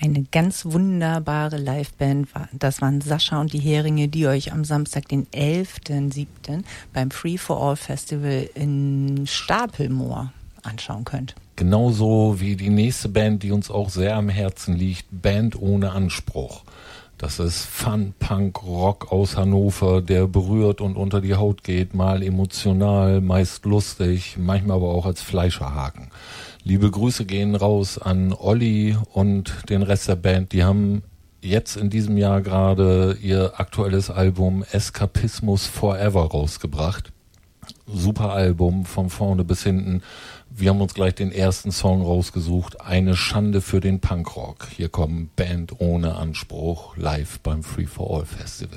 eine ganz wunderbare Liveband. Das waren Sascha und die Heringe, die euch am Samstag, den 11.07. beim Free for All Festival in Stapelmoor anschauen könnt. Genauso wie die nächste Band, die uns auch sehr am Herzen liegt, Band ohne Anspruch. Das ist Fun, Punk, Rock aus Hannover, der berührt und unter die Haut geht, mal emotional, meist lustig, manchmal aber auch als Fleischerhaken. Liebe Grüße gehen raus an Olli und den Rest der Band. Die haben jetzt in diesem Jahr gerade ihr aktuelles Album Eskapismus Forever rausgebracht. Super Album, von vorne bis hinten. Wir haben uns gleich den ersten Song rausgesucht. Eine Schande für den Punkrock. Hier kommt Band ohne Anspruch live beim Free for All Festival.